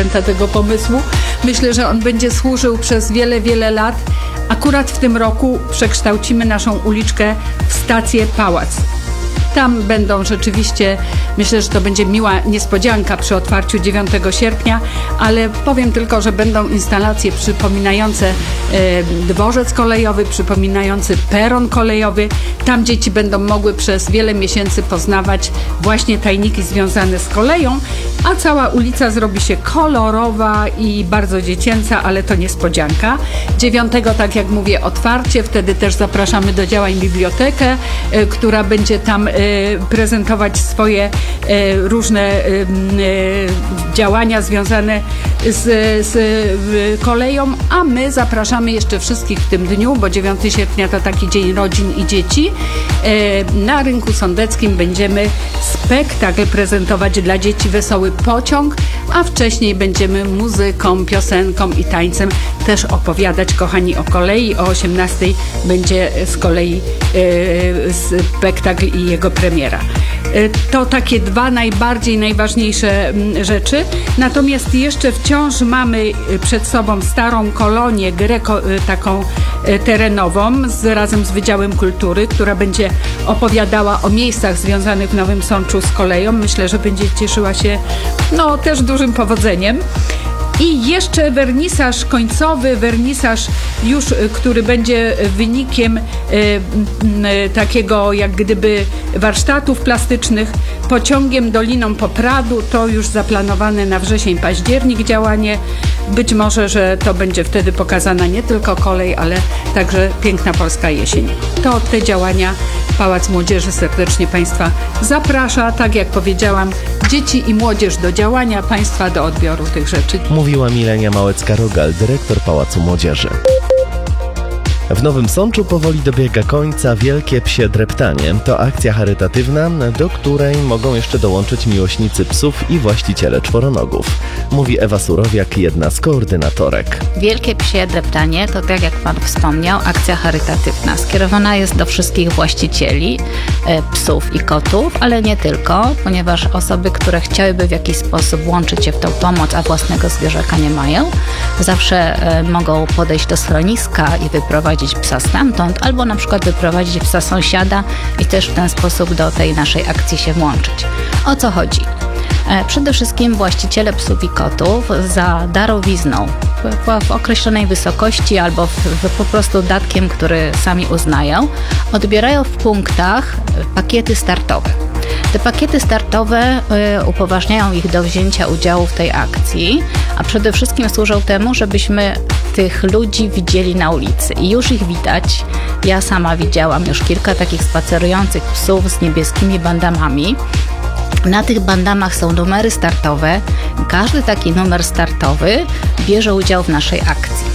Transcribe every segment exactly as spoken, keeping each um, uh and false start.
święta tego pomysłu. Myślę, że on będzie służył przez wiele, wiele lat. Akurat w tym roku przekształcimy naszą uliczkę w stację Pałac. Tam będą rzeczywiście, myślę, że to będzie miła niespodzianka przy otwarciu dziewiątego sierpnia, ale powiem tylko, że będą instalacje przypominające e, dworzec kolejowy, przypominający peron kolejowy. Tam dzieci będą mogły przez wiele miesięcy poznawać właśnie tajniki związane z koleją, a cała ulica zrobi się kolorowa i bardzo dziecięca, ale to niespodzianka. dziewiątego, tak jak mówię, otwarcie, wtedy też zapraszamy do działań bibliotekę, e, która będzie tam e, prezentować swoje e, różne e, e, działania związane z, z e, koleją, a my zapraszamy jeszcze wszystkich w tym dniu, bo dziewiątego sierpnia to taki dzień rodzin i dzieci. E, na Rynku Sądeckim będziemy spektakl prezentować dla dzieci Wesoły Pociąg, a wcześniej będziemy muzyką, piosenką i tańcem też opowiadać, kochani, o kolei. O osiemnastej będzie z kolei e, spektakl i jego premiera. To takie dwa najbardziej najważniejsze rzeczy. Natomiast jeszcze wciąż mamy przed sobą starą kolonię greko, taką terenową z, razem z Wydziałem Kultury, która będzie opowiadała o miejscach związanych w Nowym Sączu z koleją. Myślę, że będzie cieszyła się no, też dużym powodzeniem. I jeszcze wernisaż końcowy, wernisaż już, który będzie wynikiem y, y, takiego jak gdyby warsztatów plastycznych pociągiem Doliną Popradu. To już zaplanowane na wrzesień, październik działanie. Być może, że to będzie wtedy pokazana nie tylko kolej, ale także piękna polska jesień. To te działania Pałac Młodzieży serdecznie Państwa zaprasza. Tak jak powiedziałam, dzieci i młodzież do działania, Państwa do odbioru tych rzeczy. Mówiła Milenia Małecka-Rogal, dyrektor Pałacu Młodzieży. W Nowym Sączu powoli dobiega końca Wielkie Psie Dreptanie. To akcja charytatywna, do której mogą jeszcze dołączyć miłośnicy psów i właściciele czworonogów. Mówi Ewa Surowiak, jedna z koordynatorek. Wielkie Psie Dreptanie to, tak jak Pan wspomniał, akcja charytatywna. Skierowana jest do wszystkich właścicieli e, psów i kotów, ale nie tylko, ponieważ osoby, które chciałyby w jakiś sposób włączyć się w tą pomoc, a własnego zwierzaka nie mają, zawsze e, mogą podejść do schroniska i wyprowadzić psa stamtąd, albo na przykład wyprowadzić psa sąsiada i też w ten sposób do tej naszej akcji się włączyć. O co chodzi? Przede wszystkim właściciele psów i kotów za darowizną w, w określonej wysokości albo w, w po prostu datkiem, który sami uznają, odbierają w punktach pakiety startowe. Te pakiety startowe y, upoważniają ich do wzięcia udziału w tej akcji, a przede wszystkim służą temu, żebyśmy tych ludzi widzieli na ulicy. I już ich widać. Ja sama widziałam już kilka takich spacerujących psów z niebieskimi bandamami. Na tych bandamach są numery startowe. Każdy taki numer startowy bierze udział w naszej akcji.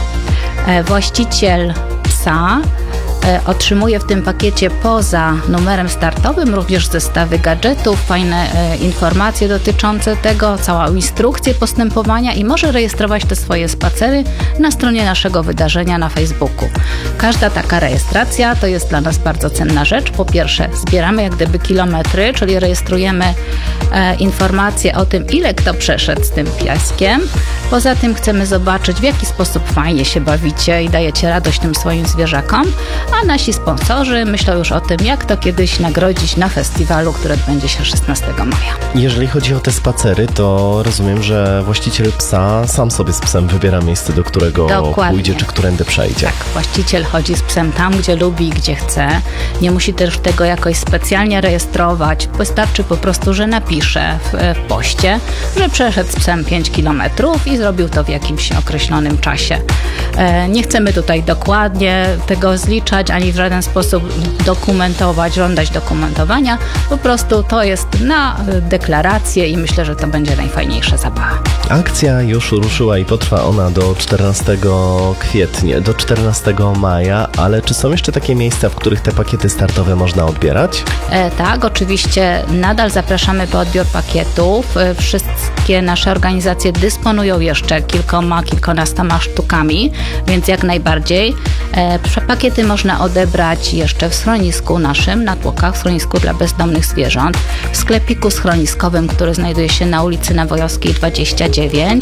E, właściciel psa otrzymuje w tym pakiecie poza numerem startowym również zestawy gadżetów, fajne e, informacje dotyczące tego, całą instrukcję postępowania i może rejestrować te swoje spacery na stronie naszego wydarzenia na Facebooku. Każda taka rejestracja to jest dla nas bardzo cenna rzecz. Po pierwsze, zbieramy jak gdyby kilometry, czyli rejestrujemy e, informacje o tym, ile kto przeszedł z tym pieskiem. Poza tym chcemy zobaczyć, w jaki sposób fajnie się bawicie i dajecie radość tym swoim zwierzakom, a nasi sponsorzy myślą już o tym, jak to kiedyś nagrodzić na festiwalu, który odbędzie się szesnastego maja. Jeżeli chodzi o te spacery, to rozumiem, że właściciel psa sam sobie z psem wybiera miejsce, do którego Dokładnie. pójdzie, czy którędy przejdzie. Tak, właściciel chodzi z psem tam, gdzie lubi i gdzie chce. Nie musi też tego jakoś specjalnie rejestrować. Wystarczy po prostu, że napisze w, w poście, że przeszedł z psem pięć kilometrów i zrobił to w jakimś określonym czasie. E, nie chcemy tutaj dokładnie tego zliczać, ani w żaden sposób dokumentować, żądać dokumentowania. Po prostu to jest na deklarację i myślę, że to będzie najfajniejsza zabawa. Akcja już ruszyła i potrwa ona do czternastego kwietnia, do czternastego maja, ale czy są jeszcze takie miejsca, w których te pakiety startowe można odbierać? E, tak, oczywiście nadal zapraszamy po odbiór pakietów. E, wszystkie nasze organizacje dysponują jeszcze kilkoma, kilkunastoma sztukami, więc jak najbardziej. E, pakiety można odebrać jeszcze w schronisku naszym, na Tłokach, w schronisku dla bezdomnych zwierząt, w sklepiku schroniskowym, który znajduje się na ulicy Nawojowskiej dwadzieścia dziewięć,